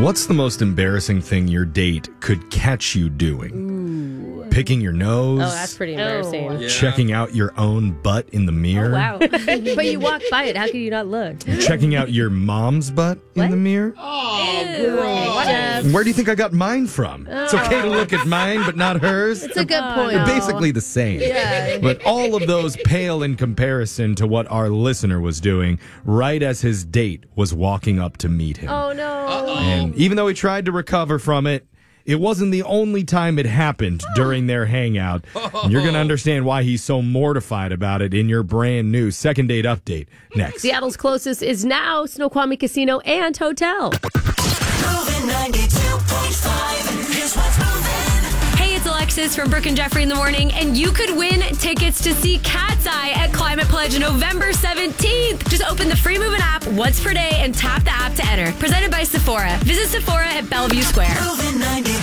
What's the most embarrassing thing your date could catch you doing? Picking your nose? Oh, that's pretty embarrassing. Yeah. Checking out your own butt in the mirror? Oh, wow. But you walk by it. How can you not look? Checking out your mom's butt in the mirror? Jeff. Where do you think I got mine from? It's okay to look at mine, but not hers. It's a good point. They're basically the same. Yeah. But all of those pale in comparison to what our listener was doing right as his date was walking up to meet him. Oh, no. And even though he tried to recover from it, it wasn't the only time it happened during their hangout. And you're going to understand why he's so mortified about it in your brand new second date update next. Seattle's closest is now Snoqualmie Casino and Hotel. Moving 92.5. Here's what's moving. Hey, it's Alexis from Brooke and Jeffrey in the Morning, and you could win tickets to see Cat's Eye at Climate Pledge November 17th. Just open the free moving app, What's Per Day, and tap the app to enter. Presented by Sephora. Visit Sephora at Bellevue Square. Moving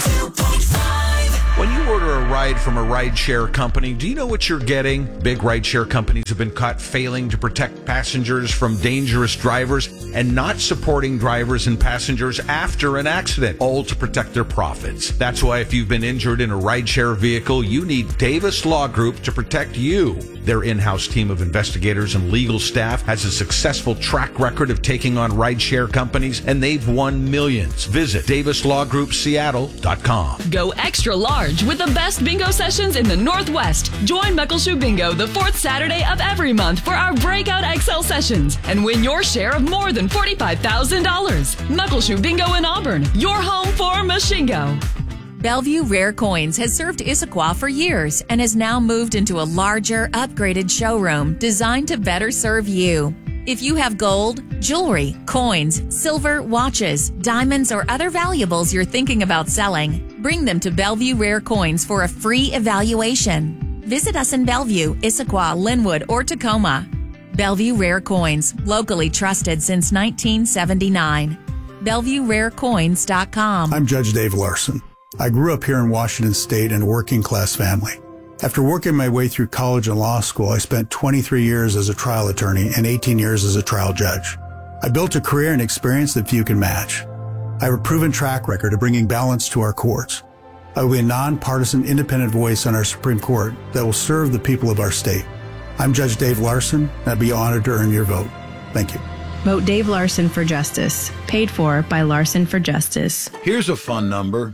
92.5. When you order a ride from a rideshare company, do you know what you're getting? Big rideshare companies have been caught failing to protect passengers from dangerous drivers and not supporting drivers and passengers after an accident, all to protect their profits. That's why if you've been injured in a rideshare vehicle, you need Davis Law Group to protect you. Their in-house team of investigators and legal staff has a successful track record of taking on rideshare companies, and they've won millions. Visit DavisLawGroupSeattle.com. Go extra large with the best bingo sessions in the Northwest. Join Muckleshoe Bingo the fourth Saturday of every month for our Breakout XL sessions and win your share of more than $45,000. Muckleshoe Bingo in Auburn, your home for Machingo. Bellevue Rare Coins has served Issaquah for years and has now moved into a larger, upgraded showroom designed to better serve you. If you have gold, jewelry, coins, silver, watches, diamonds, or other valuables you're thinking about selling, bring them to Bellevue Rare Coins for a free evaluation. Visit us in Bellevue, Issaquah, Linwood, or Tacoma. Bellevue Rare Coins, locally trusted since 1979. BellevueRareCoins.com. I'm Judge Dave Larson. I grew up here in Washington State in a working-class family. After working my way through college and law school, I spent 23 years as a trial attorney and 18 years as a trial judge. I built a career and experience that few can match. I have a proven track record of bringing balance to our courts. I will be a nonpartisan, independent voice on our Supreme Court that will serve the people of our state. I'm Judge Dave Larson, and I'd be honored to earn your vote. Thank you. Vote Dave Larson for Justice. Paid for by Larson for Justice. Here's a fun number.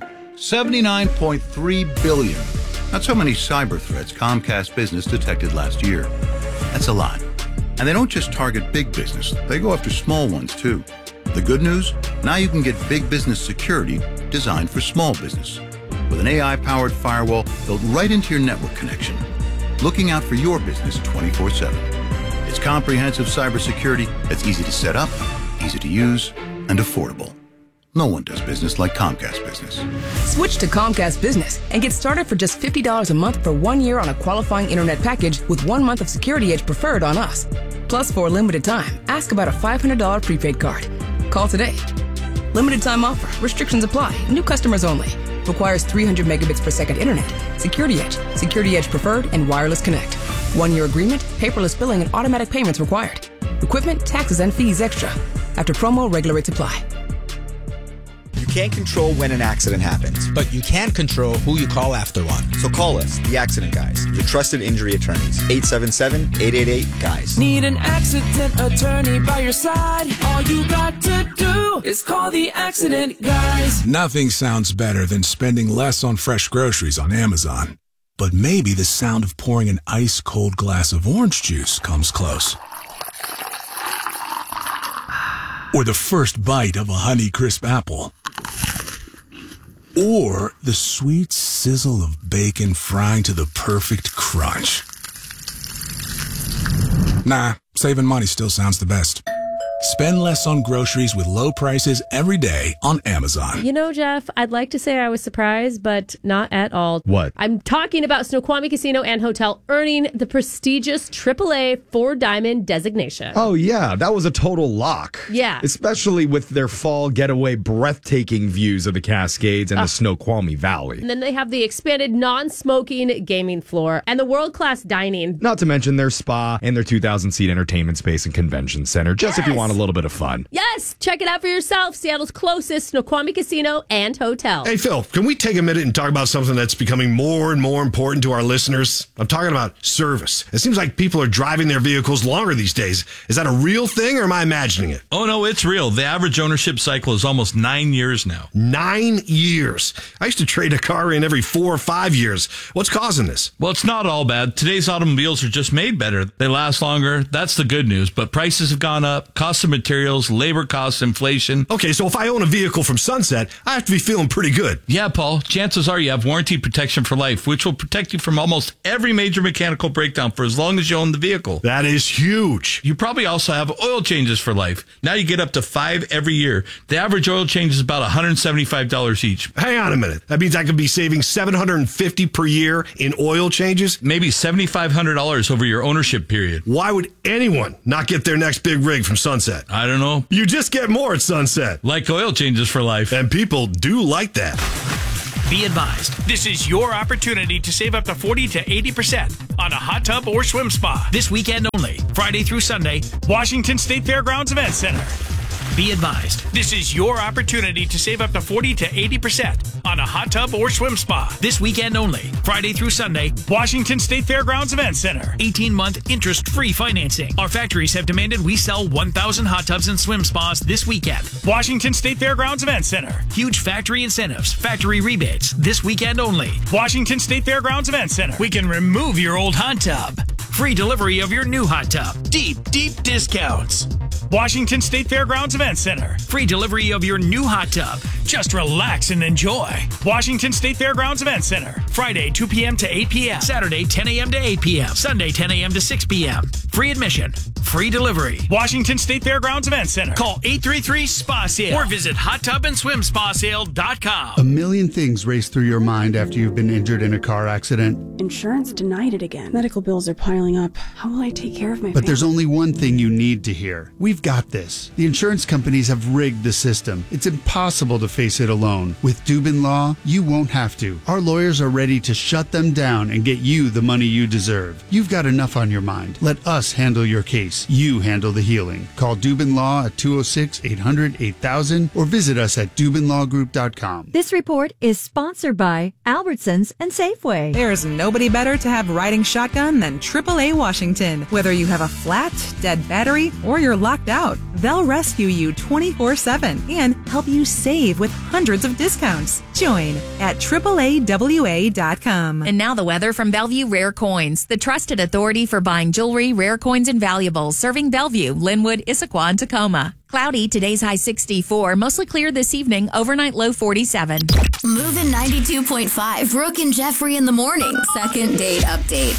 79.3 billion. That's how many cyber threats Comcast Business detected last year. That's a lot. And they don't just target big business. They go after small ones, too. The good news? Now you can get big business security designed for small business. With an AI-powered firewall built right into your network connection. Looking out for your business 24/7. It's comprehensive cybersecurity that's easy to set up, easy to use, and affordable. No one does business like Comcast Business. Switch to Comcast Business and get started for just $50 a month for 1 year on a qualifying internet package with 1 month of Security Edge preferred on us. Plus, for a limited time, ask about a $500 prepaid card. Call today. Limited time offer. Restrictions apply. New customers only. Requires 300 megabits per second internet. Security Edge. Security Edge preferred and wireless connect. 1 year agreement, paperless billing, and automatic payments required. Equipment, taxes, and fees extra. After promo, regular rates apply. You can't control when an accident happens, but you can control who you call after one. So call us, the Accident Guys, your trusted injury attorneys. 877-888-GUYS. Need an accident attorney by your side? All you got to do is call the Accident Guys. Nothing sounds better than spending less on fresh groceries on Amazon. But maybe the sound of pouring an ice-cold glass of orange juice comes close. Or the first bite of a Honeycrisp apple. Or the sweet sizzle of bacon frying to the perfect crunch. Nah, saving money still sounds the best. Spend less on groceries with low prices every day on Amazon. You know, Jeff, I'd like to say I was surprised, but not at all. What? I'm talking about Snoqualmie Casino and Hotel earning the prestigious AAA 4-diamond designation. Oh, yeah. That was a total lock. Yeah. Especially with their fall getaway breathtaking views of the Cascades and the Snoqualmie Valley. And then they have the expanded non-smoking gaming floor and the world-class dining. Not to mention their spa and their 2,000-seat entertainment space and convention center, just if you want a a little bit of fun. Yes, check it out for yourself. Seattle's closest Snoqualmie Casino and Hotel. Hey, Phil, can we take a minute and talk about something that's becoming more and more important to our listeners? I'm talking about service. It seems like people are driving their vehicles longer these days. Is that a real thing or am I imagining it? Oh, no, it's real. The average ownership cycle is almost 9 years now. 9 years? I used to trade a car in every 4 or 5 years. What's causing this? Well, it's not all bad. Today's automobiles are just made better. They last longer. That's the good news. But prices have gone up. Cost of materials, labor costs, inflation. Okay, so if I own a vehicle from Sunset, I have to be feeling pretty good. Yeah, Paul. Chances are you have warranty protection for life, which will protect you from almost every major mechanical breakdown for as long as you own the vehicle. That is huge. You probably also have oil changes for life. Now you get up to 5 every year. The average oil change is about $175 each. Hang on a minute. That means I could be saving $750 per year in oil changes? Maybe $7,500 over your ownership period. Why would anyone not get their next big rig from Sunset? I don't know. You just get more at Sunset. Like oil changes for life. And people do like that. Be advised, this is your opportunity to save up to 40 to 80% on a hot tub or swim spa. This weekend only, Friday through Sunday, Washington State Fairgrounds Event Center. Be advised, this is your opportunity to save up to 40 to 80% on a hot tub or swim spa. This weekend only, Friday through Sunday, Washington State Fairgrounds Event Center. 18-month interest-free financing. Our factories have demanded we sell 1,000 hot tubs and swim spas this weekend. Washington State Fairgrounds Event Center. Huge factory incentives, factory rebates. This weekend only, Washington State Fairgrounds Event Center. We can remove your old hot tub. Free delivery of your new hot tub. Deep discounts. Washington State Fairgrounds Event Center. Free delivery of your new hot tub. Just relax and enjoy. Washington State Fairgrounds Event Center. Friday, 2 p.m. to 8 p.m. Saturday, 10 a.m. to 8 p.m. Sunday, 10 a.m. to 6 p.m. Free admission. Free delivery. Washington State Fairgrounds Event Center. Call 833-SPA-SALE or visit hottubandSwimSpaSale.com. A million things race through your mind after you've been injured in a car accident. Insurance denied it again. Medical bills are piling up. How will I take care of my But family? there's only one thing you need to hear. We've got this. The insurance companies have rigged the system. It's impossible to face it alone. With Dubin Law, you won't have to. Our lawyers are ready to shut them down and get you the money you deserve. You've got enough on your mind. Let us handle your case. You handle the healing. Call Dubin Law at 206-800-8000 or visit us at DubinLawGroup.com. This report is sponsored by Albertsons and Safeway. There's nobody better to have riding shotgun than AAA Washington. Whether you have a flat, dead battery, or you're locked out, they'll rescue you 24/7 and help you save with hundreds of discounts. Join at AAAWA.com. And now the weather from Bellevue Rare Coins, the trusted authority for buying jewelry, rare coins, and valuables, serving Bellevue, Linwood, Issaquah, and Tacoma. Cloudy, today's high 64, mostly clear this evening, overnight low 47. Moving 92.5, Brooke and Jeffrey in the morning. Second date update.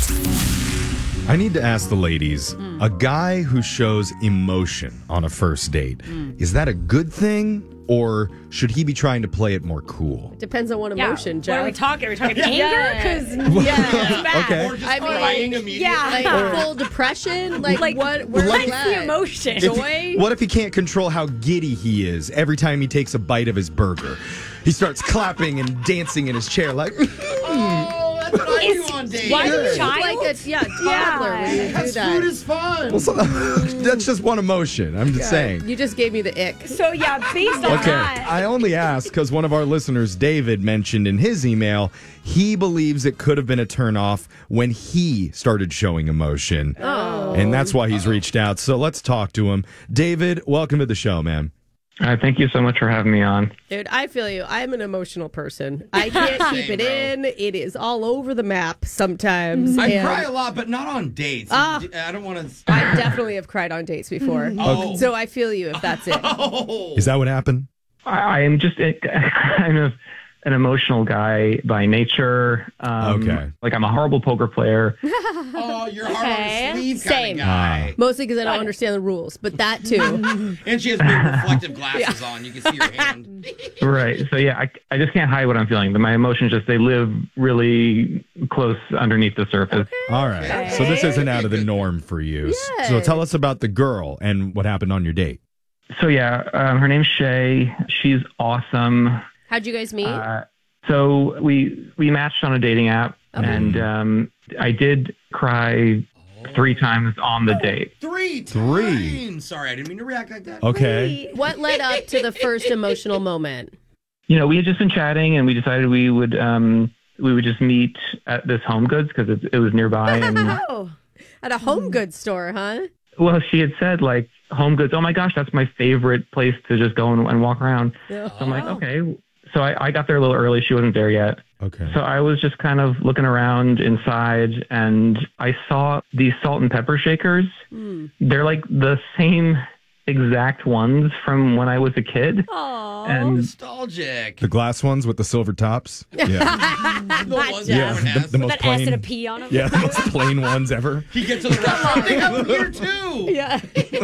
I need to ask the ladies, a guy who shows emotion on a first date, is that a good thing? Or should he be trying to play it more cool? Depends on what emotion, Jeff. What are we talking? Are we talking anger? Yeah. Because Okay. Or just I mean, crying immediately. like full depression? Like what? Where's what's that? the emotion? Joy? What if he can't control how giddy he is every time he takes a bite of his burger? He starts clapping and dancing in his chair like, Oh, that's what I do on dates. Why Yeah. child? Like a toddler when you do Because that. food is fun. well, so, that's just one emotion. I'm just saying. You just gave me the ick. So yeah, based on Okay, that, I only asked because one of our listeners, David, mentioned in his email he believes it could have been a turnoff when he started showing emotion. Oh. And that's why he's reached out. So let's talk to him. David, welcome to the show, man. Thank you so much for having me on. Dude, I feel you. I'm an emotional person. I can't keep it in. It is all over the map sometimes. I and cry a lot, but not on dates. Ah. I don't want to. I definitely have cried on dates before. Oh. So I feel you if that's it. Is that what happened? I am just kind of an emotional guy by nature. Okay. Like I'm a horrible poker player. Oh, you're hard on the sleeve kind Same. of guy. Mostly because I don't understand the rules, but that too. And she has big reflective glasses on. You can see your hand. Right. So yeah, I just can't hide what I'm feeling. My emotions they live really close underneath the surface. All right. So this isn't out of the norm for you. Yeah. So tell us about the girl and what happened on your date. So yeah, her name's Shay. She's awesome. How'd you guys meet? So we matched on a dating app, and I did cry 3 times on the date. Three Three. times. Sorry, I didn't mean to react like that. Okay. What led up to the first emotional moment? You know, we had just been chatting, and we decided we would just meet at this Home Goods because it was nearby. And Oh, at a home goods store, huh? well, she had said like Home Goods. Oh my gosh, that's my favorite place to just go and walk around. So I'm like, okay. So I got there a little early. She wasn't there yet. Okay. So I was just kind of looking around inside, and I saw these salt and pepper shakers. They're like the same exact ones from when I was a kid. Oh, and nostalgic. The glass ones with the silver tops. Yeah. The ones Yeah, everyone has. the most That S plain. and a P on them. Yeah, the most plain ones ever. He gets to the restaurant. They have them here too. Yeah.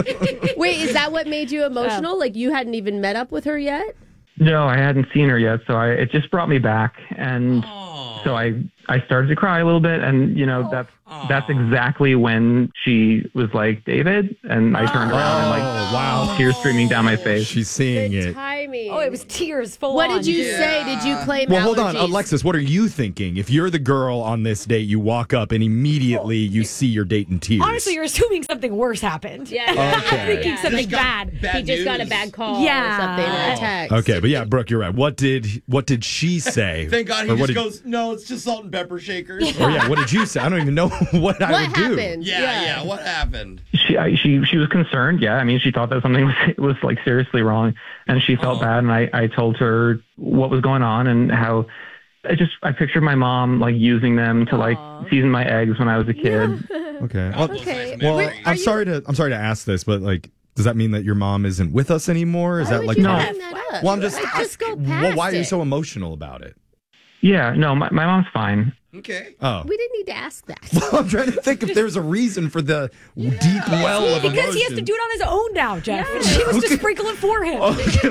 Wait, is that what made you emotional? Like you hadn't even met up with her yet? no, I hadn't seen her yet. So it just brought me back. And so I started to cry a little bit. And, you know, that's exactly when she was like, David. And I turned around and like, wow, tears streaming down my face. She's seeing it. Timing. Oh, it was tears full What on. did you say? Did you claim Well, hold on, allergies? Alexis. What are you thinking? If you're the girl on this date, you walk up and immediately you see your date in tears. Honestly, you're assuming something worse happened. Yeah. Okay. I'm thinking something bad. He just got a bad call Yeah. or something, or a text. Okay, but yeah, Brooke, you're right. What did she say? Thank God Or he what just did- goes, no, it's just salt and pepper shakers. Or yeah, what did you say? I don't even know what I would do. Yeah, what happened? She was concerned. Yeah. I mean, she thought that something was like seriously wrong, and she felt bad. And I told her what was going on and how I pictured my mom like using them to like season my eggs when I was a kid. Okay. Well, Okay. well, Wait, I'm sorry to ask this, but like, does that mean that your mom isn't with us anymore? Is that like No. Bring that up. Well, I'm just go well, past why are you it. so emotional about it? Yeah. No, my mom's fine. Okay. Oh. We didn't need to ask that. Well, I'm trying to think if there's a reason for the deep well of emotion. Because he has to do it on his own now, Jeff. And she was just sprinkling for him.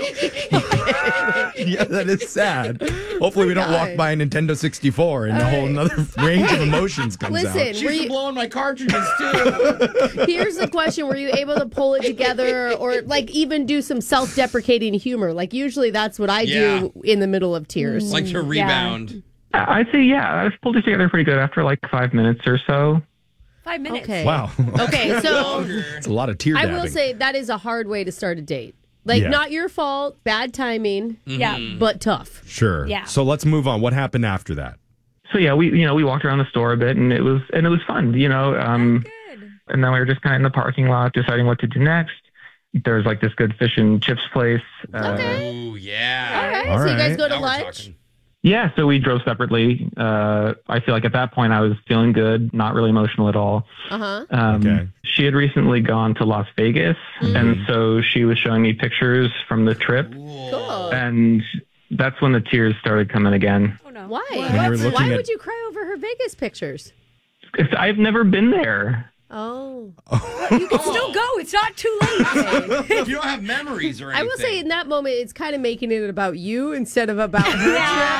Yeah, that is sad. Hopefully we don't walk God. by a Nintendo 64 and a whole another range of emotions comes Listen, out. She's blowing my cartridges too. Here's the question. Were you able to pull it together or like even do some self-deprecating humor? Like usually that's what I do in the middle of tears. Like to rebound. I'd say, yeah, I've pulled it together pretty good after like 5 minutes or so. 5 minutes. Okay. Wow. Okay, so It's a lot of tear I dabbing. will say that is a hard way to start a date. Like Yeah. not your fault, bad timing, Yeah. but tough. Sure. Yeah. So let's move on. What happened after that? So yeah, we walked around the store a bit, and it was fun, you know. And then we were just kind of in the parking lot deciding what to do next. There's like this good fish and chips place. Oh, yeah. All right. All So you guys right. go to Now we're lunch? talking. Yeah, so we drove separately. I feel like at that point I was feeling good, not really emotional at all. Uh-huh. Okay. She had recently gone to Las Vegas, and so she was showing me pictures from the trip, Cool. and that's when the tears started coming again. Oh, no. Why? When you were looking Why at- would you cry over her Vegas pictures? I've never been there. Oh. You can still go. It's not too late. You don't have memories or anything. I will say in that moment, it's kind of making it about you instead of about her.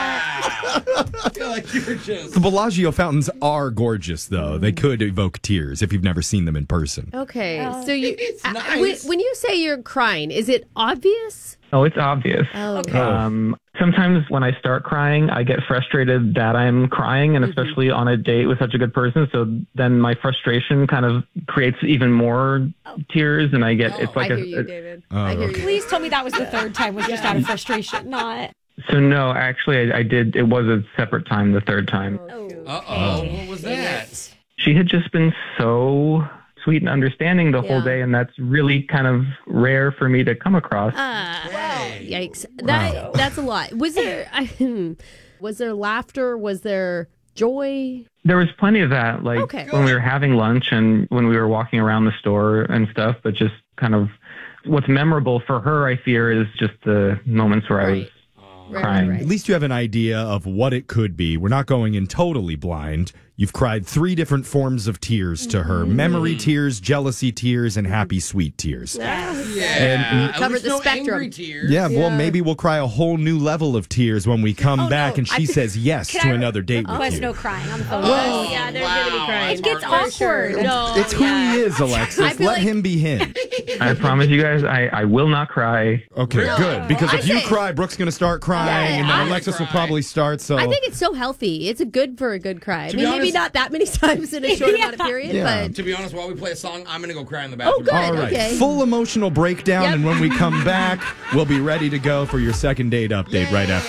I feel like you're just. The Bellagio fountains are gorgeous, though. They could evoke tears if you've never seen them in person. Okay, so you It's when- nice. when you say you're crying, is it obvious? Oh, it's obvious. Oh, okay. Sometimes when I start crying, I get frustrated that I'm crying, and especially on a date with such a good person. So then my frustration kind of creates even more tears, and I get it's like I hear you, David. Oh, I hear okay. you. Please tell me that was the third time was just out of frustration, not. So no, actually, I did. It was a separate time. The third time, Uh-oh. What was that? she had just been so sweet and understanding the whole Yeah. day, and that's really kind of rare for me to come across. Yikes! That's a lot. Was there was there laughter? Was there joy? There was plenty of that, like Okay. when we were having lunch and when we were walking around the store and stuff, but just kind of what's memorable for her, I fear, is just the moments where I was crying. At least you have an idea of what it could be. We're not going in totally blind. You've cried 3 different forms of tears to her. Memory tears, jealousy tears, and happy sweet tears. Yeah. And- At Covered least the no spectrum. angry tears. Yeah, well, maybe we'll cry a whole new level of tears when we come back and she says yes to another date with Plus you. no crying on the phone. Oh, yeah, they're going to be crying. It gets For sure. awkward. No, It's who he is, I Alexis. feel Let like- him be him. I promise you guys, I will not cry. Okay, good. Because I if you say- cry, Brooke's going to start crying, Yeah, and then I Alexis will probably start. So I think it's so healthy. It's good for a good cry. To be honest, Maybe not that many times in a short amount of period, Yeah. but To be honest, while we play a song, I'm going to go cry in the bathroom. good. All right. Okay. Full emotional breakdown. Yep. And when we come back, we'll be ready to go for your second date update right after.